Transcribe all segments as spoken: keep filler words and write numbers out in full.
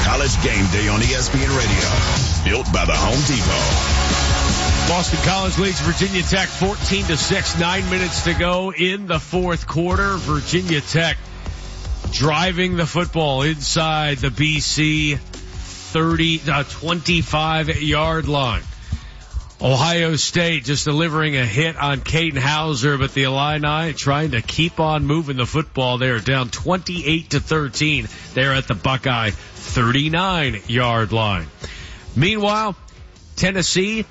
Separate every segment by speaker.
Speaker 1: College Game Day on E S P N Radio. Built by the Home Depot.
Speaker 2: Boston College leads Virginia Tech fourteen to six. Nine minutes to go in the fourth quarter. Virginia Tech driving the football inside the B C thirty, uh, twenty-five yard line. Ohio State just delivering a hit on Caden Hauser, but the Illini trying to keep on moving the football. They are down twenty-eight to thirteen. They're at the Buckeye thirty-nine yard line. Meanwhile, Tennessee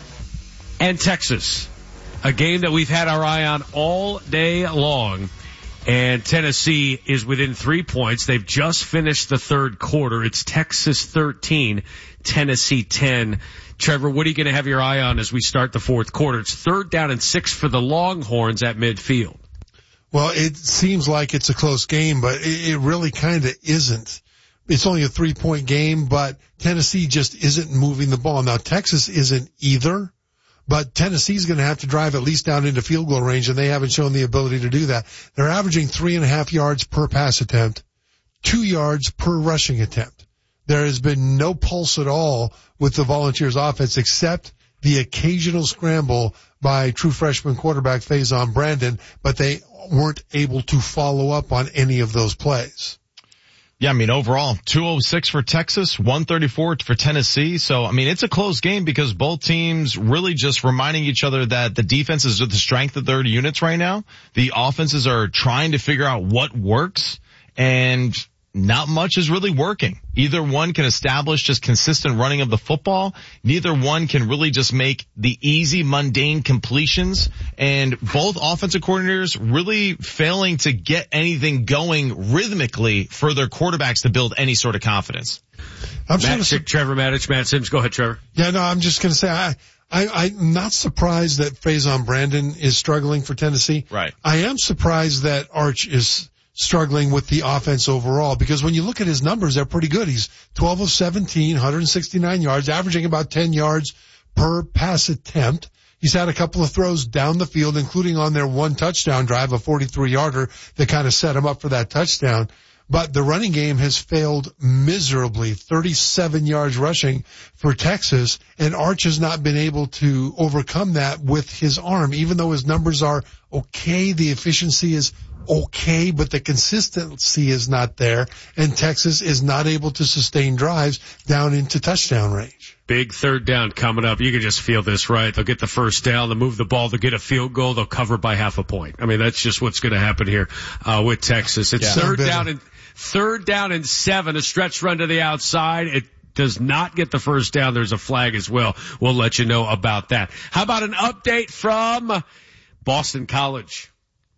Speaker 2: and Texas, a game that we've had our eye on all day long. And Tennessee is within three points. They've just finished the third quarter. It's Texas thirteen, Tennessee ten. Trevor, what are you going to have your eye on as we start the fourth quarter? It's third down and six for the Longhorns at midfield.
Speaker 3: Well, it seems like it's a close game, but it really kind of isn't. It's only a three-point game, but Tennessee just isn't moving the ball. Now, Texas isn't either, but Tennessee's going to have to drive at least down into field goal range, and they haven't shown the ability to do that. They're averaging three and a half yards per pass attempt, two yards per rushing attempt. There has been no pulse at all with the Volunteers offense except the occasional scramble by true freshman quarterback Faison Brandon, but they weren't able to follow up on any of those plays.
Speaker 4: Yeah, I mean, overall, two oh six for Texas, one thirty-four for Tennessee. So, I mean, it's a close game because both teams really just reminding each other that the defense is the strength of their units right now. The offenses are trying to figure out what works, and not much is really working. Either one can establish just consistent running of the football. Neither one can really just make the easy, mundane completions. And both offensive coordinators really failing to get anything going rhythmically for their quarterbacks to build any sort of confidence.
Speaker 3: I'm
Speaker 2: Matt,
Speaker 3: sort of,
Speaker 2: Trevor Maddich, Matt Sims. Go ahead, Trevor.
Speaker 3: Yeah, no, I'm just going to say I, I, I'm not surprised that Faison Brandon is struggling for Tennessee.
Speaker 4: Right.
Speaker 3: I am surprised that Arch is struggling with the offense overall, because when you look at his numbers, they're pretty good. He's twelve of seventeen, one hundred sixty-nine yards, averaging about ten yards per pass attempt. He's had a couple of throws down the field, including on their one touchdown drive, a forty-three yarder that kind of set him up for that touchdown. But the running game has failed miserably, thirty-seven yards rushing for Texas, and Arch has not been able to overcome that with his arm. Even though his numbers are okay, the efficiency is okay, but the consistency is not there, and Texas is not able to sustain drives down into touchdown range.
Speaker 2: Big third down coming up. You can just feel this, right? They'll get the first down, they'll move the ball, they'll get a field goal, they'll cover by half a point. I mean, that's just what's going to happen here uh with Texas. It's
Speaker 3: yeah.
Speaker 2: third down and third down and seven, a stretch run to the outside. It does not get the first down. There's a flag as well. We'll let you know about that. How about an update from Boston College?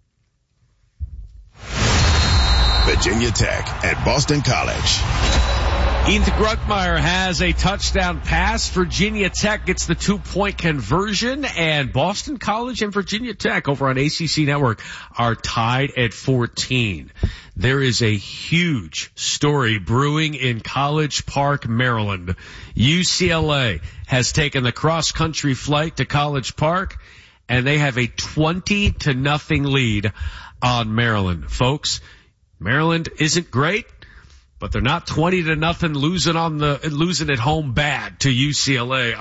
Speaker 1: Virginia Tech at Boston College.
Speaker 2: Ethan Gruckmeyer has a touchdown pass. Virginia Tech gets the two-point conversion, and Boston College and Virginia Tech over on A C C Network are tied at fourteen. There is a huge story brewing in College Park, Maryland. U C L A has taken the cross-country flight to College Park, and they have a twenty to nothing lead on Maryland. Folks, Maryland isn't great, but they're not twenty to nothing losing on the losing at home bad to U C L A.